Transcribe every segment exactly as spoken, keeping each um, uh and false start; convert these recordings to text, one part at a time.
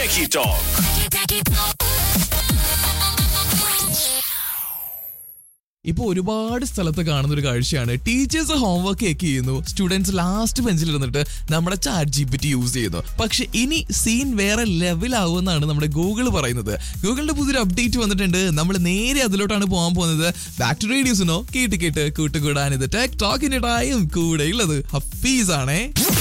Techie Talk. ഇപ്പോൾ ഒരുപാട് സ്ഥലത്ത് കാണുന്ന ഒരു കാഴ്ചയാണ് ടീച്ചേഴ്സ് ഹോംവർക്ക് ഒക്കെ ചെയ്യുന്നു, സ്റ്റുഡൻസ് ലാസ്റ്റ് ബെഞ്ചിൽ ഇരുന്നിട്ട് നമ്മുടെ chat G P T use ചെയ്യുന്നു. പക്ഷെ ഇനി സീൻ വേറെ ലെവലാവുമെന്നാണ് നമ്മുടെ ഗൂഗിൾ പറയുന്നത്. ഗൂഗിളിന്റെ പുതിയൊരു അപ്ഡേറ്റ് വന്നിട്ടുണ്ട്. നമ്മൾ നേരെ അതിലോട്ടാണ് പോകാൻ പോകുന്നത്. ബാക്ക് ടു റേഡിയോസിനോ കേട്ട് കേട്ട് കൂട്ടുകൂടാൻ ഇത് ടെക് ടോക്കിന്റെ ടൈം. കൂടെ ഉള്ളത് ഹഫീസ് ആണേ.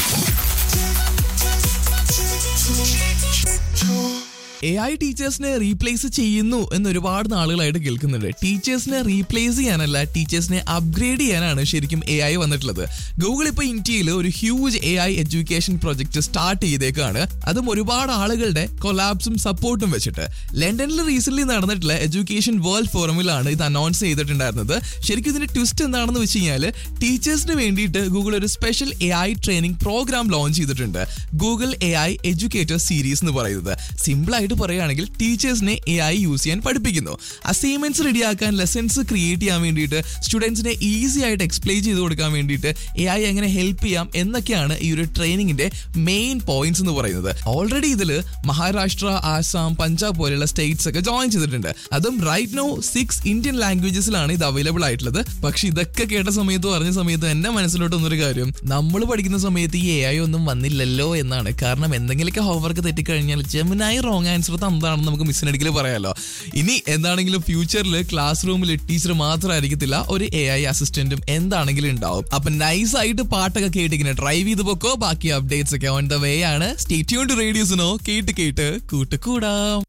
എ ഐ ടീച്ചേഴ്സിനെ റീപ്ലേസ് ചെയ്യുന്നു എന്ന് ഒരുപാട് നാളുകളായിട്ട് കേൾക്കുന്നുണ്ട്. ടീച്ചേഴ്സിനെ റീപ്ലേസ് ചെയ്യാനല്ല, ടീച്ചേഴ്സിനെ അപ്ഗ്രേഡ് ചെയ്യാനാണ് ശരിക്കും എ ഐ വന്നിട്ടുള്ളത്. ഗൂഗിൾ ഇപ്പോൾ ഇന്ത്യയിൽ ഒരു huge A I education project start ചെയ്തേക്കാണ്. അതും ഒരുപാട് ആളുകളുടെ കൊലാബ്സും സപ്പോർട്ടും വെച്ചിട്ട്. ലണ്ടനിൽ റീസെന്റ് നടന്നിട്ടുള്ള എഡ്യൂക്കേഷൻ വേൾഡ് ഫോറമിലാണ് ഇത് അനൗൺസ് ചെയ്തിട്ടുണ്ടായിരുന്നത്. ശരിക്കും ഇതിന്റെ ട്വിസ്റ്റ് എന്താണെന്ന് വെച്ച് കഴിഞ്ഞാൽ, ടീച്ചേഴ്സിന് വേണ്ടിയിട്ട് ഗൂഗിൾ ഒരു special A I training programme launch ചെയ്തിട്ടുണ്ട്. Google A I educator series എന്ന് പറയുന്നത്. സിമ്പിൾ ആയിട്ട് പറയുകയാണെങ്കിൽ ടീച്ചേഴ്സിനെ എ ഐ യൂസ് ചെയ്യാൻ പഠിപ്പിക്കുന്നു. അസൈൻമെന്റ്സ് റെഡിയാക്കാൻ, ലെസൺസ് ക്രിയേറ്റ് ചെയ്യാൻ വേണ്ടിയിട്ട്, സ്റ്റുഡൻസിനെ ഈസി ആയിട്ട് എക്സ്പ്ലെയിൻ ചെയ്ത് കൊടുക്കാൻ വേണ്ടിയിട്ട് എ ഐ എങ്ങനെ ഹെൽപ്പ് ചെയ്യാം എന്നൊക്കെയാണ് ഈ ഒരു ട്രെയിനിങ്ങിന്റെ മെയിൻ പോയിന്റ്സ് എന്ന് പറയുന്നത്. ഓൾറെഡി ഇതിൽ മഹാരാഷ്ട്ര, ആസാം, പഞ്ചാബ് പോലെയുള്ള സ്റ്റേറ്റ്സ് ഒക്കെ ജോയിൻ ചെയ്തിട്ടുണ്ട്. അതും റൈറ്റ് നോ സിക്സ് ഇന്ത്യൻ ലാംഗ്വേജസിലാണ് ഇത് അവൈലബിൾ ആയിട്ടുള്ളത്. പക്ഷെ ഇതൊക്കെ കേട്ട സമയത്ത് പറഞ്ഞ സമയത്ത് എന്റെ മനസ്സിലോട്ട് വന്നൊരു കാര്യം, നമ്മൾ പഠിക്കുന്ന സമയത്ത് ഈ എ ഐ ഒന്നും വന്നില്ലല്ലോ എന്നാണ്. കാരണം എന്തെങ്കിലുമൊക്കെ ഹോംവർക്ക് തെറ്റിക്കഴിഞ്ഞാൽ ജെമിനായി റോങ് ആൻസർ എന്താണെന്ന് നമുക്ക് മിസ്സിനടിക്കൽ പറയാലോ. ഇനി എന്താണെങ്കിലും ഫ്യൂച്ചറിൽ ക്ലാസ് റൂമിൽ ടീച്ചർ മാത്രമായിരിക്കത്തില്ല, ഒരു എ ഐ അസിസ്റ്റന്റും എന്താണെങ്കിലും ഉണ്ടാവും. അപ്പൊ നൈസ് ആയിട്ട് പാട്ടൊക്കെ കേട്ടിങ്ങനെ ഡ്രൈവ് ചെയ്ത് പോക്കോ. ബാക്കി അപ്ഡേറ്റ്സ് ഒക്കെ ഓൺ ദ വേ ആണ്. സ്റ്റേ ട്യൂൺഡ് ടു റേഡിയോസിനോ കേട്ട് കേട്ട് കൂട്ടുകൂടാം.